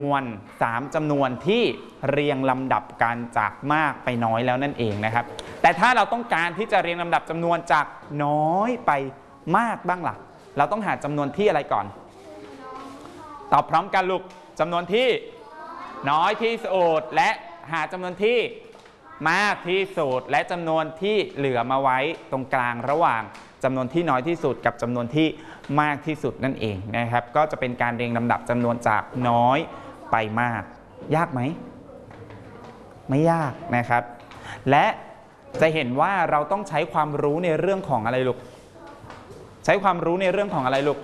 จำนวน3จำนวนที่เรียงลำดับกันจากมากไปน้อยแล้วนั่นเองนะครับแต่ถ้าเราต้องการที่จะเรียงลำดับจำนวนจากน้อยไปมากบ้างล่ะเราต้องหาจำนวนที่อะไรก่อนตอบพร้อมกันลูกจำนวนที่น้อยที่สุดและหาจำนวนที่มากที่สุดและจำนวนที่เหลือมาไว้ตรงกลางระหว่างจำนวนที่น้อยที่สุดกับจำนวนที่มากที่สุดนั่นเองนะครับก็จะเป็นการเรียงลำดับจำนวนจากน้อยไปมากยากไหมไม่ยากนะครับและจะเห็นว่าเราต้องใช้ความรู้ในเรื่องของอะไรลูกใช้ความรู้ในเรื่องของอะไรลูก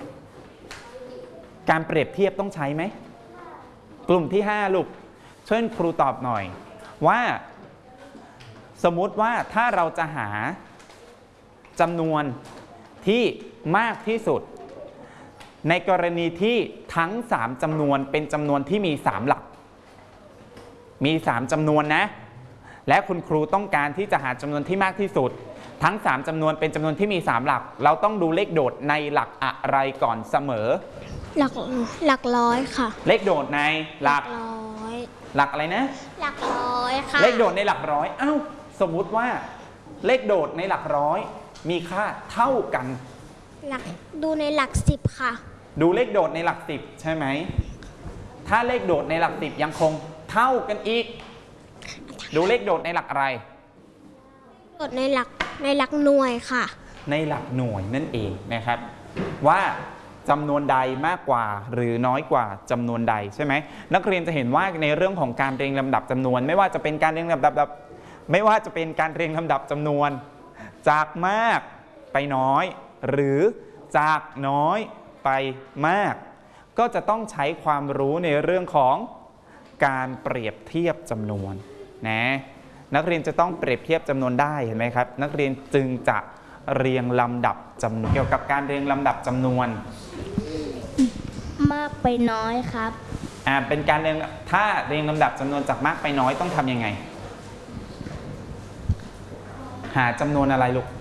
การเปรียบเทียบต้องใช้ไหมกลุ่มที่5ลูกช่วยครูตอบหน่อยว่าสมมุติว่าถ้าเราจะหาจำนวนที่มากที่สุดในกรณีที่ทั้ง3จำนวนเป็นจำนวนที่มี3หลักมี3จำนวนนะและคุณครูต้องการที่จะหาจำนวนที่มากที่สุดทั้ง3จำนวนเป็นจำนวนที่มี3หลักเราต้องดูเลขโดดในหลักอะไรก่อนเสมอหลักร้อยค่ะเลขโดดในหลักร้อยหลักอะไรนะหลักร้อยค่ะเลขโดดในหลักร้อยสมมุติว่าเลขโดดในหลักร้อยมีค่าเท่ากันดูในหลัก10ค่ะดูเลขโดดในหลัก10ใช่ไหมถ้าเลขโดดในหลัก10ยังคงเท่ากันอีกดูเลขโดดในหลักอะไรโดดในหลักหน่วยค่ะในหลักหน่วยนั่นเองนะครับว่าจำนวนใดมากกว่าหรือน้อยกว่าจำนวนใดใช่ไหมนักเรียนจะเห็นว่าในเรื่องของการเรียงลำดับจำนวนไม่ว่าจะเป็นการเรียงลำดับจำนวนจากมากไปน้อยหรือจากน้อยไปมากก็จะต้องใช้ความรู้ในเรื่องของการเปรียบเทียบจำนวนนะนักเรียนจะต้องเปรียบเทียบจำนวนได้เห็นไหมครับนักเรียนจึงจะเรียงลำดับจำนวนเกี่ยวกับการเรียงลำดับจำนวนมากไปน้อยครับเป็นการเรียงถ้าเรียงลำดับจำนวนจากมากไปน้อยต้องทำยังไงหาจำนวนอะไรลูก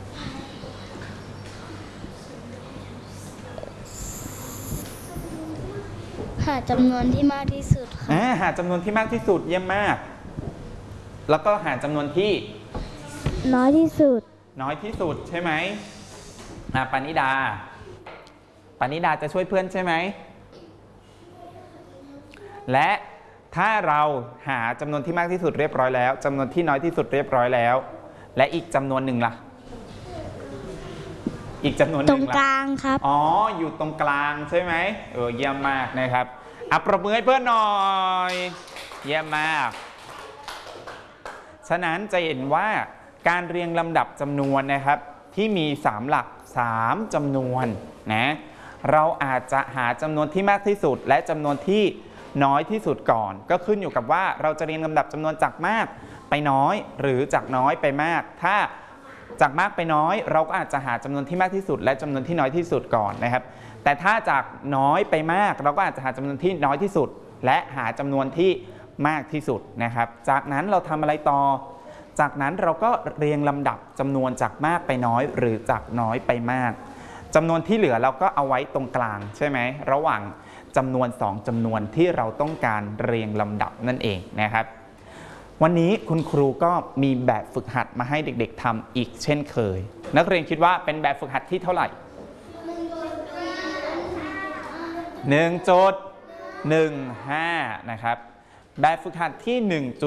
หาจำนวนที่มากที่สุดค่ะหาจำนวนที่มากที่สุดเยี่ยมมากแล้วก็หาจำนวนที่น้อยที่สุดใช่ไหมปานิดาจะช่วยเพื่อนใช่ไหมและถ้าเราหาจำนวนที่มากที่สุดเรียบร้อยแล้วจำนวนที่น้อยที่สุดเรียบร้อยแล้วและอีกจำนวนหนึ่งล่ะอีกจำนวนหนึ่งตรงกลางครับอยู่ตรงกลางใช่ไหมเยี่ยมมากนะครับปรบมือให้เพื่อนหน่อยเยี่ยมมากฉะนั้นจะเห็นว่าการเรียงลำดับจำนวนนะครับที่มี3หลัก3จำนวนนะเราอาจจะหาจำนวนที่มากที่สุดและจำนวนที่น้อยที่สุดก่อนก็ขึ้นอยู่กับว่าเราจะเรียงลำดับจำนวนจากมากไปน้อยหรือจากน้อยไปมากถ้าจากมากไปน้อยเราก็อาจจะหาจำนวนที่มากที่สุดและจำนวนที่น้อยที่สุดก่อนนะครับแต่ถ้าจากน้อยไปมากเราก็อาจจะหาจำนวนที่น้อยที่สุดและหาจำนวนที่มากที่สุดนะครับจากนั้นเราทำอะไรต่อจากนั้นเราก็เรียงลำดับจำนวนจากมากไปน้อยหรือจากน้อยไปมากจำนวนที่เหลือเราก็เอาไว้ตรงกลางใช่ไหมระหว่างจำนวน2จำนวนที่เราต้องการเรียงลำดับนั่นเองนะครับวันนี้คุณครูก็มีแบบฝึกหัดมาให้เด็กๆทำอีกเช่นเคยนักเรียนคิดว่าเป็นแบบฝึกหัดที่เท่าไหร่ 1.15 นะครับแบบฝึกหัดที่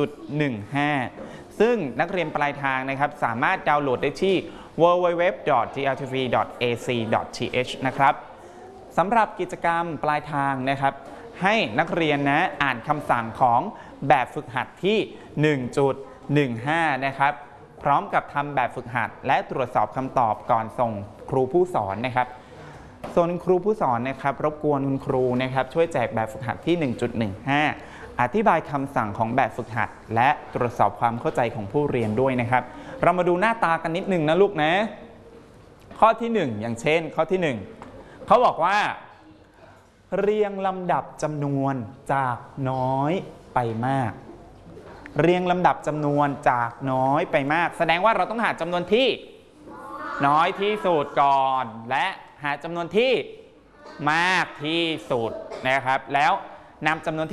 1.15 ซึ่งนักเรียนปลายทางนะครับสามารถดาวน์โหลดได้ที่ www.gltv.ac.th นะครับสำหรับกิจกรรมปลายทางนะครับให้นักเรียนอ่านคำสั่งของแบบฝึกหัดที่ 1.15 นะครับพร้อมกับทำแบบฝึกหัดและตรวจสอบคำตอบก่อนส่งครูผู้สอนนะครับส่วนครูผู้สอนนะครับรบกวนคุณครูนะครับช่วยแจกแบบฝึกหัดที่ 1.15 อธิบายคำสั่งของแบบฝึกหัดและตรวจสอบความเข้าใจของผู้เรียนด้วยนะครับเรามาดูหน้าตากันนิดนึงนะลูกนะข้อที่1อย่างเช่นข้อที่1เขาบอกว่าเรียงลำดับจำนวนจากน้อยไปมากเรียงลำดับจำนวนจากน้อยไปมากแสดงว่าเราต้องหาจำนวนที่น้อยที่สุดก่อนและหาจำนวนที่มากที่สุดนะครับแล้วนำจำนวน